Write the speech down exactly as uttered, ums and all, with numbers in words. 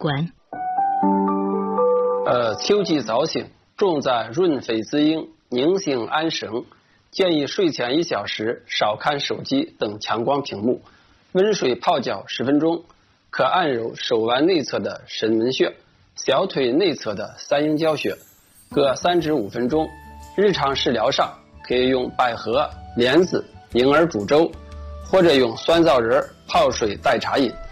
关。 呃，秋季早醒，重在润肺滋阴、宁心安神。建议睡前一小时少看手机等强光屏幕，温水泡脚十分钟，可按揉手腕内侧的神门穴、小腿内侧的三阴交穴，各三至五分钟。日常食疗上可以用百合、莲子、银耳煮粥，或者用酸枣仁泡水代茶饮。